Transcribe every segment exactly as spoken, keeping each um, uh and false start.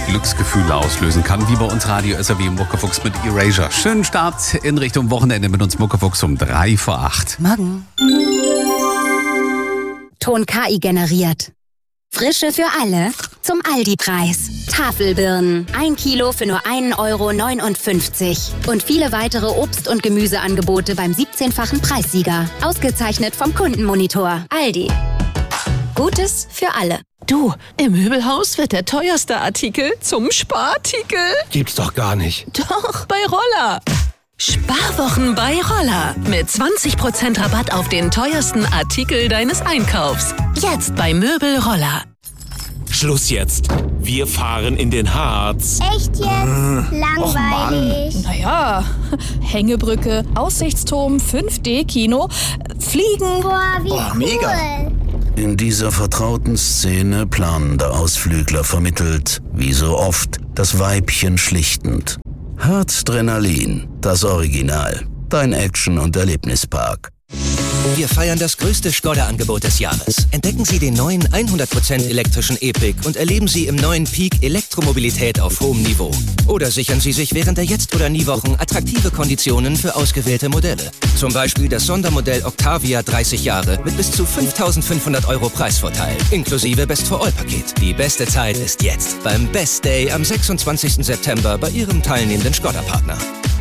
Glücksgefühle auslösen kann, wie bei uns Radio S R W Muckefuchs mit Erasure. Schönen Start in Richtung Wochenende mit uns Muckefuchs um drei vor acht. Morgen. Ton K I generiert. Frische für alle zum Aldi-Preis. Tafelbirnen, ein Kilo für nur ein Euro neunundfünfzig. Und viele weitere Obst- und Gemüseangebote beim siebzehnfachen Preissieger. Ausgezeichnet vom Kundenmonitor. Aldi. Gutes für alle. Du, im Möbelhaus wird der teuerste Artikel zum Sparartikel. Gibt's doch gar nicht. Doch, bei Roller. Sparwochen bei Roller. Mit zwanzig Prozent Rabatt auf den teuersten Artikel deines Einkaufs. Jetzt bei Möbel Roller. Schluss jetzt. Wir fahren in den Harz. Echt jetzt? Äh, Langweilig. Naja, Hängebrücke, Aussichtsturm, fünf D Kino, Fliegen. Boah, wie oh, cool. Mega. In dieser vertrauten Szene planender Ausflügler vermittelt, wie so oft, das Weibchen schlichtend. Herzdrenalin, das Original. Dein Action- und Erlebnispark. Wir feiern das größte Skoda-Angebot des Jahres. Entdecken Sie den neuen hundert Prozent elektrischen E-Pick und erleben Sie im neuen Peak Elektromobilität auf hohem Niveau. Oder sichern Sie sich während der Jetzt- oder Nie-Wochen attraktive Konditionen für ausgewählte Modelle. Zum Beispiel das Sondermodell Octavia dreißig Jahre mit bis zu fünftausendfünfhundert Euro Preisvorteil, inklusive Best-for-All-Paket. Die beste Zeit ist jetzt beim Best Day am sechsundzwanzigsten September bei Ihrem teilnehmenden Skoda-Partner.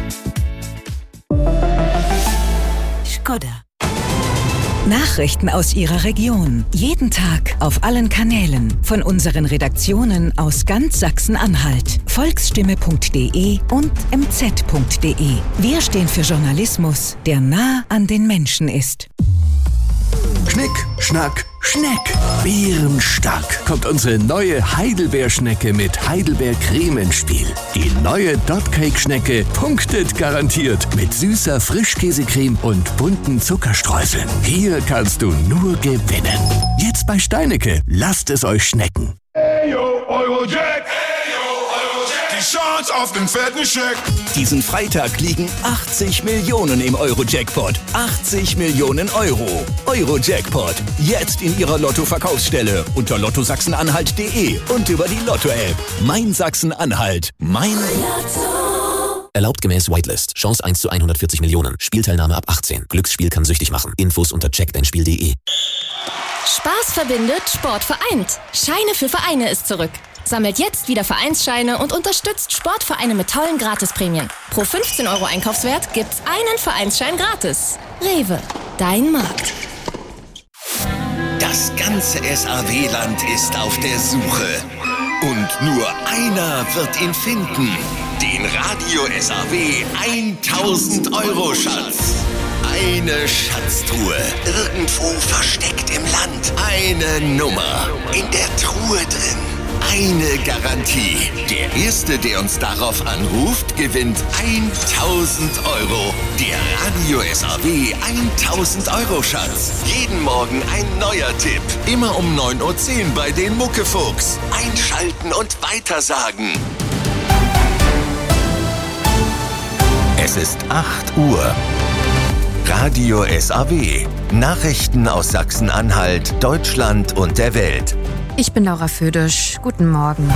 Skoda. Nachrichten aus Ihrer Region. Jeden Tag auf allen Kanälen. Von unseren Redaktionen aus ganz Sachsen-Anhalt. Volksstimme punkt de und m z punkt de. Wir stehen für Journalismus, der nah an den Menschen ist. Schnick, Schnack, Schneck. Bärenstark kommt unsere neue Heidelbeerschnecke mit Heidelbeercreme ins Spiel. Die neue Dotcake-Schnecke punktet garantiert mit süßer Frischkäsecreme und bunten Zuckerstreuseln. Hier kannst du nur gewinnen. Jetzt bei Steinecke. Lasst es euch schmecken. Hey yo, Eurojack! Hey yo, Eurojack! Die Chance auf den fetten Scheck! Diesen Freitag liegen achtzig Millionen im Euro-Jackpot. achtzig Millionen Euro. Euro-Jackpot. Jetzt in Ihrer Lotto-Verkaufsstelle unter lotto sachsen-anhalt punkt de und über die Lotto-App. Mein Sachsen-Anhalt. Mein Lotto. Erlaubt gemäß Whitelist. Chance eins zu hundertvierzig Millionen. Spielteilnahme ab achtzehn. Glücksspiel kann süchtig machen. Infos unter check dein spiel punkt de. Spaß verbindet, Sport vereint. Scheine für Vereine ist zurück. Sammelt jetzt wieder Vereinsscheine und unterstützt Sportvereine mit tollen Gratisprämien. Pro fünfzehn Euro Einkaufswert gibt's einen Vereinsschein gratis. Rewe, dein Markt. Das ganze S A W-Land ist auf der Suche. Und nur einer wird ihn finden. Den Radio S A W tausend Euro Schatz. Eine Schatztruhe, irgendwo versteckt im Land. Eine Nummer, in der Truhe drin. Eine Garantie. Der Erste, der uns darauf anruft, gewinnt tausend Euro. Der Radio S A W tausend Euro Schatz. Jeden Morgen ein neuer Tipp. Immer um neun Uhr zehn bei den Muckefuchs. Einschalten und weitersagen. Es ist acht Uhr. Radio S A W. Nachrichten aus Sachsen-Anhalt, Deutschland und der Welt. Ich bin Laura Födisch. Guten Morgen.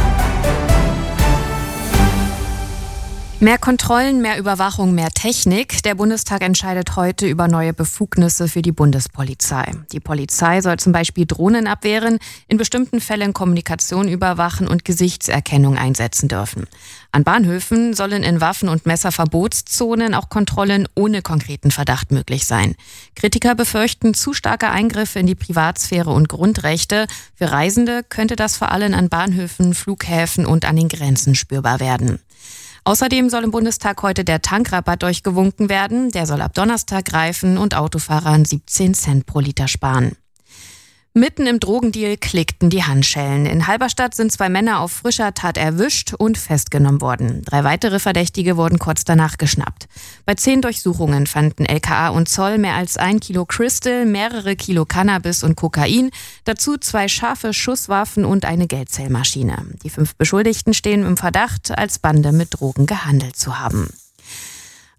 Mehr Kontrollen, mehr Überwachung, mehr Technik. Der Bundestag entscheidet heute über neue Befugnisse für die Bundespolizei. Die Polizei soll zum Beispiel Drohnen abwehren, in bestimmten Fällen Kommunikation überwachen und Gesichtserkennung einsetzen dürfen. An Bahnhöfen sollen in Waffen- und Messerverbotszonen auch Kontrollen ohne konkreten Verdacht möglich sein. Kritiker befürchten zu starke Eingriffe in die Privatsphäre und Grundrechte. Für Reisende könnte das vor allem an Bahnhöfen, Flughäfen und an den Grenzen spürbar werden. Außerdem soll im Bundestag heute der Tankrabatt durchgewunken werden. Der soll ab Donnerstag greifen und Autofahrern siebzehn Cent pro Liter sparen. Mitten im Drogendeal klickten die Handschellen. In Halberstadt sind zwei Männer auf frischer Tat erwischt und festgenommen worden. Drei weitere Verdächtige wurden kurz danach geschnappt. Bei zehn Durchsuchungen fanden L K A und Zoll mehr als ein Kilo Crystal, mehrere Kilo Cannabis und Kokain, dazu zwei scharfe Schusswaffen und eine Geldzählmaschine. Die fünf Beschuldigten stehen im Verdacht, als Bande mit Drogen gehandelt zu haben.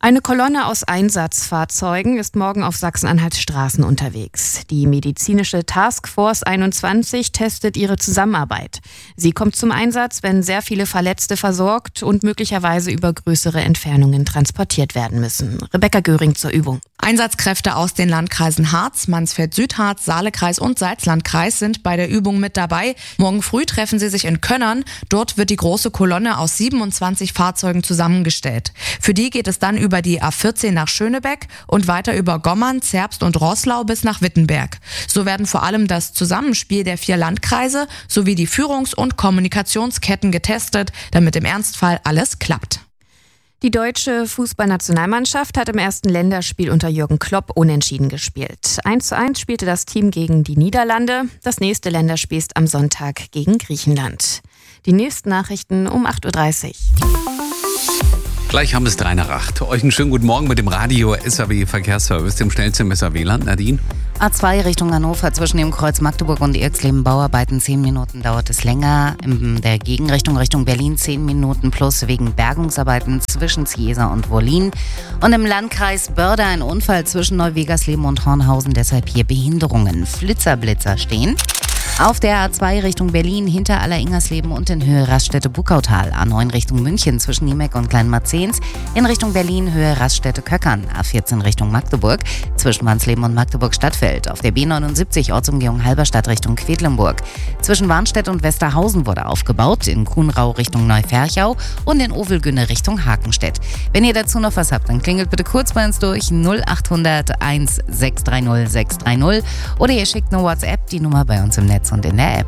Eine Kolonne aus Einsatzfahrzeugen ist morgen auf Sachsen-Anhalts Straßen unterwegs. Die medizinische Taskforce einundzwanzig testet ihre Zusammenarbeit. Sie kommt zum Einsatz, wenn sehr viele Verletzte versorgt und möglicherweise über größere Entfernungen transportiert werden müssen. Rebecca Göring zur Übung. Einsatzkräfte aus den Landkreisen Harz, Mansfeld-Südharz, Saalekreis und Salzlandkreis sind bei der Übung mit dabei. Morgen früh treffen sie sich in Könnern. Dort wird die große Kolonne aus siebenundzwanzig Fahrzeugen zusammengestellt. Für die geht es dann über die A vierzehn nach Schönebeck und weiter über Gommern, Zerbst und Roßlau bis nach Wittenberg. So werden vor allem das Zusammenspiel der vier Landkreise sowie die Führungs- und Kommunikationsketten getestet, damit im Ernstfall alles klappt. Die deutsche Fußballnationalmannschaft hat im ersten Länderspiel unter Jürgen Klopp unentschieden gespielt. eins zu eins spielte das Team gegen die Niederlande. Das nächste Länderspiel ist am Sonntag gegen Griechenland. Die nächsten Nachrichten um acht Uhr dreißig. Gleich haben es drei nach acht. Euch einen schönen guten Morgen mit dem Radio S R W Verkehrsservice, dem schnellsten S R W-Land. Nadine? A zwei Richtung Hannover zwischen dem Kreuz Magdeburg und Irxleben Bauarbeiten. zehn Minuten dauert es länger. In der Gegenrichtung Richtung Berlin zehn Minuten plus wegen Bergungsarbeiten zwischen Ziesa und Wollin. Und im Landkreis Börde ein Unfall zwischen Neuwegersleben und Hornhausen. Deshalb hier Behinderungen. Flitzer-Blitzer stehen. Auf der A zwei Richtung Berlin hinter Alleringers-Leben und in Höhe Raststätte-Buckautal. A neun Richtung München zwischen Niemeck und Kleinmarzens. In Richtung Berlin Höhe Raststätte-Köckern. A vierzehn Richtung Magdeburg zwischen Wansleben und Magdeburg-Stadtfeld. Auf der B neunundsiebzig Ortsumgehung Halberstadt Richtung Quedlinburg. Zwischen Warnstedt und Westerhausen wurde aufgebaut. In Kuhnrau Richtung Neuferchau und in Ovelgünne Richtung Hakenstedt. Wenn ihr dazu noch was habt, dann klingelt bitte kurz bei uns durch null acht hundert eins sechs drei null sechs drei null oder ihr schickt eine WhatsApp, die Nummer bei uns im Netz und in der App.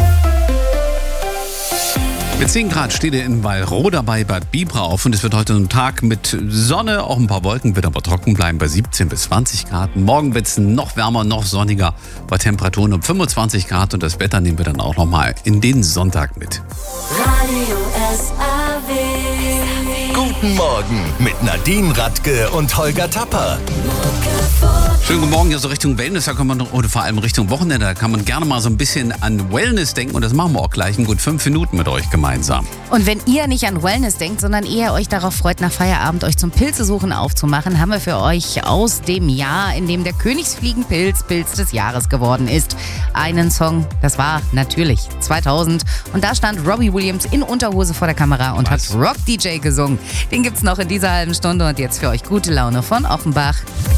Mit zehn Grad steht er in Wallroda bei Bad Bibrach und es wird heute ein Tag mit Sonne, auch ein paar Wolken, wird aber trocken bleiben bei siebzehn bis zwanzig Grad. Morgen wird es noch wärmer, noch sonniger bei Temperaturen um fünfundzwanzig Grad und das Wetter nehmen wir dann auch nochmal in den Sonntag mit. Radio S R W. Guten Morgen mit Nadine Radke und Holger Tapper. Schönen guten Morgen, ja so Richtung Wellness, da kann man, oder vor allem Richtung Wochenende, da kann man gerne mal so ein bisschen an Wellness denken und das machen wir auch gleich in gut fünf Minuten mit euch gemeinsam. Und wenn ihr nicht an Wellness denkt, sondern eher euch darauf freut, nach Feierabend euch zum Pilzesuchen aufzumachen, haben wir für euch aus dem Jahr, in dem der Königsfliegenpilz Pilz des Jahres geworden ist, einen Song, das war natürlich zweitausend und da stand Robbie Williams in Unterhose vor der Kamera und Was? hat Rock D J gesungen. Den gibt's noch in dieser halben Stunde und jetzt für euch gute Laune von Offenbach.